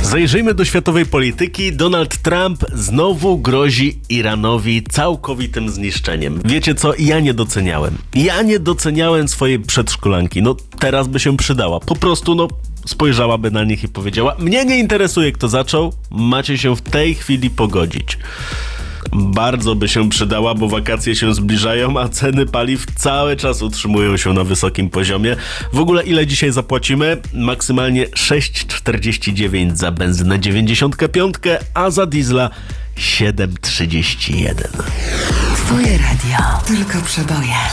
Zajrzyjmy do światowej polityki. Donald Trump znowu grozi Iranowi całkowitym zniszczeniem. Wiecie co? Ja nie doceniałem swojej przedszkolanki. Teraz by się przydała. Po prostu, spojrzałaby na nich i powiedziała: mnie nie interesuje, kto zaczął, macie się w tej chwili pogodzić. Bardzo by się przydała, bo wakacje się zbliżają, a ceny paliw cały czas utrzymują się na wysokim poziomie. W ogóle ile dzisiaj zapłacimy? Maksymalnie 6,49 za benzynę 95, a za diesla 7,31. Twoje radio. Tylko przeboje.